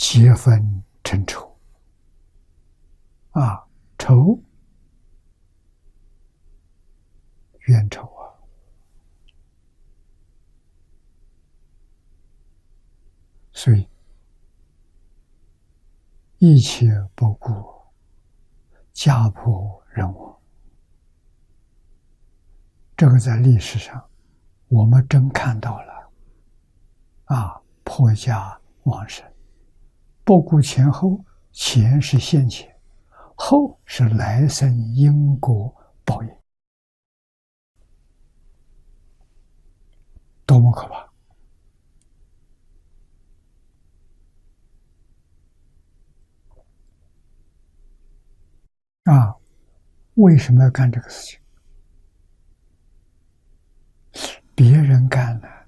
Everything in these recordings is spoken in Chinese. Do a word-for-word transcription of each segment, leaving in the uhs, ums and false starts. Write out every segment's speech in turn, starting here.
结纷成仇啊，仇冤仇啊，所以一切不顾，家破人亡。这个在历史上我们真看到了啊，破家亡身，不顾前后，前是现前，后是来生因果报应，多么可怕啊！为什么要干这个事情？别人干了，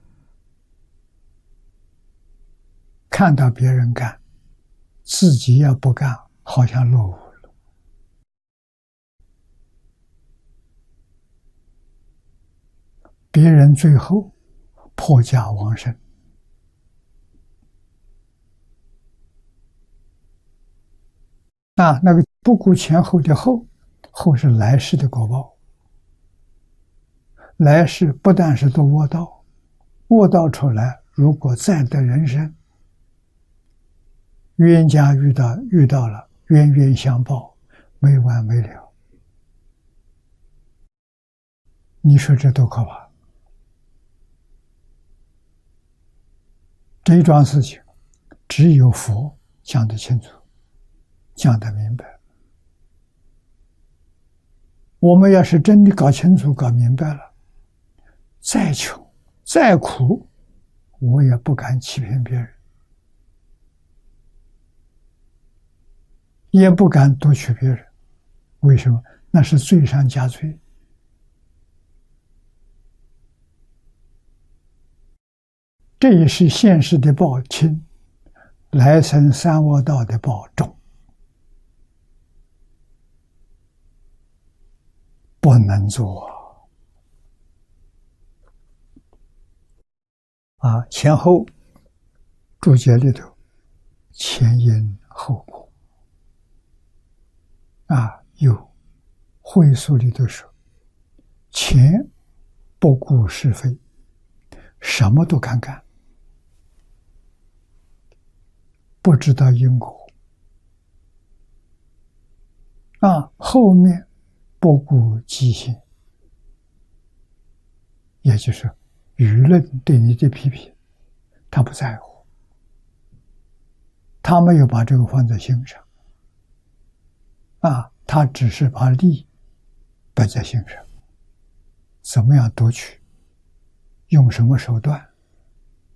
看到别人干，自己要不干，好像落伍了。别人最后破家亡身，啊，那个不顾前后的后，后是来世的果报。来世不但是堕恶道，恶道出来，如果再得人生，冤家遇到遇到了，冤冤相报，没完没了。你说这多可怕！这一桩事情，只有佛讲得清楚，讲得明白。我们要是真的搞清楚、搞明白了，再穷再苦，我也不敢欺骗别人，也不敢夺取别人。为什么？那是罪上加罪。这也是现世的报轻，来生三恶道的报重，不能做啊！前后注解里头，前因后果啊，有会书里头说，前不顾是非，什么都敢干，不知道因果啊，后面不顾己心，也就是舆论对你的批评，他不在乎，他没有把这个放在心上啊，他只是把利摆在心上，怎么样夺取，用什么手段